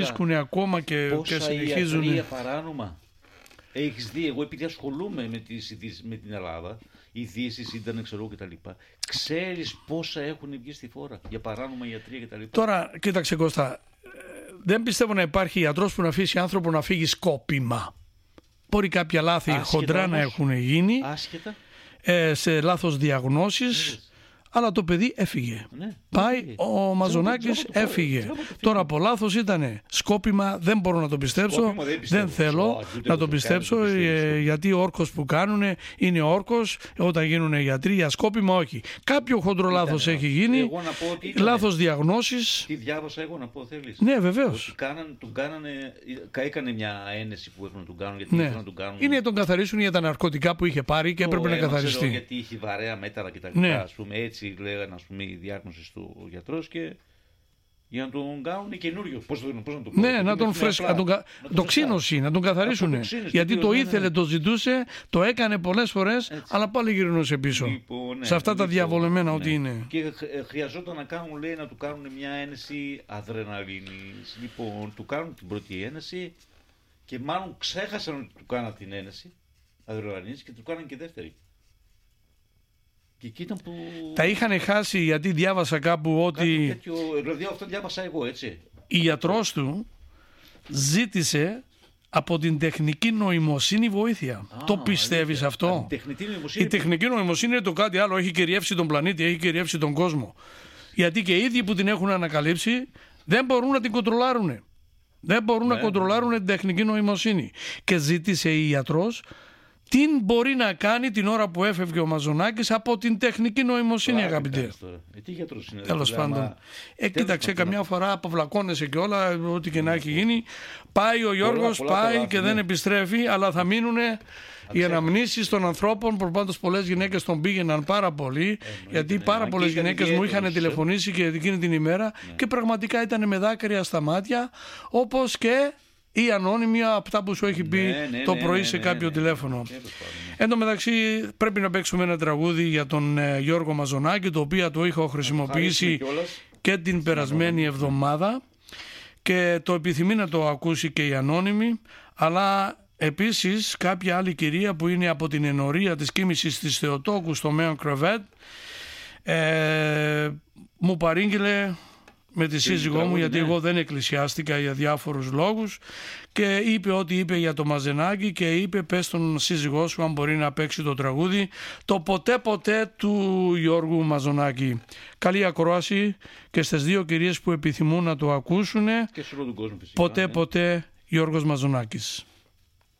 βρίσκουν ακόμα και συνεχίζουν. Πόσα παράνομα. Έχεις δει, εγώ επειδή ασχολούμαι με την Ελλάδα, ειδήσεις, ίντερνετ, ξέρω κτλ. Ξέρεις πόσα έχουν βγει στη φόρα για παράνομα ιατρία κτλ. Τώρα, κοίταξε Κώστα, δεν πιστεύω να υπάρχει ιατρός που να αφήσει άνθρωπο να φύγει σκόπιμα. Μπορεί κάποια λάθη χοντρά να έχουν γίνει, άσχετα, σε λάθος διαγνώσεις. Αλλά το παιδί έφυγε. Ναι, πάει, ο Μαζονάκης έφυγε. Τώρα από λάθος ήτανε. Σκόπιμα δεν μπορώ να το πιστέψω. Δεν θέλω να το πιστέψω, γιατί ο όρκος που κάνουνε είναι όρκος. Όταν γίνουν γιατροί, για σκόπιμα όχι. Κάποιο χοντρό λάθος έχει γίνει. Λάθος διαγνώσεις. Τι διάβασα εγώ να πω, θέλεις? Ναι, βεβαίως. Έκανε μια ένεση που έπρεπε να του κάνουν. Γιατί ναι. να του κάνουν. Είναι να τον καθαρίσουν για τα ναρκωτικά που είχε πάρει και έπρεπε να καθαριστεί. Γιατί είχε βαρέα μέταλλα κτλ. Ναι. Έτσι λέγανε, ας πούμε, η διάγνωση του γιατρός, και για να τον κάνουν καινούριο. Πώς να το πω? Ναι, να τον το ξύνωση, να τον καθαρίσουν. Γιατί το ήθελε, το ζητούσε, το έκανε πολλές φορές, έτσι. Αλλά πάλι γυρνούσε πίσω. Ναι, σε αυτά τα διαβολεμένα, ό,τι είναι. Και χρειαζόταν να κάνουν, λέει, να του κάνουν μια ένεση αδρεναλίνης. Λοιπόν, του κάνουν την πρώτη ένεση και μάλλον ξέχασαν ότι του κάναν την ένεση αδρεναλίνης και του κάναν και δεύτερη. Και που... Τα είχαν χάσει, γιατί διάβασα κάπου ότι δηλαδή αυτό διάβασα εγώ, έτσι. Η γιατρός του ζήτησε από την τεχνική νοημοσύνη βοήθεια. Το πιστεύεις αυτό? Η τεχνική νοημοσύνη είναι το κάτι άλλο. Έχει κυριεύσει τον πλανήτη, έχει κυριεύσει τον κόσμο. Γιατί και οι ίδιοι που την έχουν ανακαλύψει δεν μπορούν να την κοντρολάρουν. Δεν μπορούν να κοντρολάρουν την τεχνική νοημοσύνη. Και ζήτησε η γιατρός τι μπορεί να κάνει την ώρα που έφευγε ο Μαζονάκης από την τεχνική νοημοσύνη, αγαπητέ. Τι γιατρός είναι? Τέλος πάντων. Κοίταξε, καμιά φορά αποβλακώνεσαι και όλα, ό,τι και να έχει γίνει. Πάει ο Γιώργος, πάει και δεν επιστρέφει, αλλά θα μείνουν οι αναμνήσεις των ανθρώπων. Προπάντως πολλές γυναίκες τον πήγαιναν πάρα πολύ, γιατί πάρα πολλές γυναίκες μου είχαν τηλεφωνήσει και εκείνη την ημέρα και πραγματικά ήταν με δάκρυα στα μάτια, όπως και ή ανώνυμη από αυτά που σου έχει πει το πρωί σε κάποιο τηλέφωνο. Εν τω μεταξύ πρέπει να παίξουμε ένα τραγούδι για τον Γιώργο Μαζονάκη, το οποίο το είχα χρησιμοποιήσει και την περασμένη εβδομάδα και το επιθυμεί να το ακούσει και η ανώνυμη, αλλά επίσης κάποια άλλη κυρία που είναι από την ενορία της Κοίμησης της Θεοτόκου στο Μέον Κρεβέτ, μου παρήγγειλε με τη σύζυγό μου, γιατί εγώ δεν εκκλησιάστηκα για διάφορους λόγους, και είπε ό,τι είπε για το Μαζενάκη και είπε πες τον σύζυγό σου αν μπορεί να παίξει το τραγούδι το ποτέ ποτέ του Γιώργου Μαζονάκη. Καλή ακρόαση και στις δύο κυρίες που επιθυμούν να το ακούσουν. Ποτέ ποτέ Γιώργος Μαζονάκης.